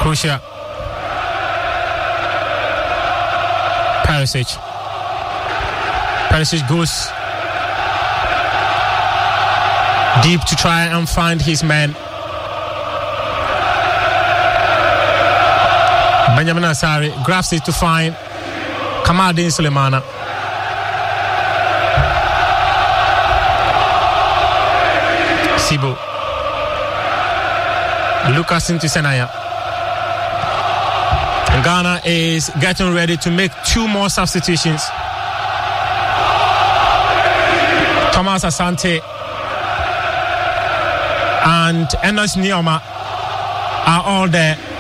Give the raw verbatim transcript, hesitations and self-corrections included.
Crucial. Perisic. Perisic goes deep to try and find his man. Benjamin Asare grabs it to find Kamaldeen Sulemana. Sibo. Lucas Intisenaya. Ghana is getting ready to make two more substitutions. Thomas Asante and Enos Nioma are all there.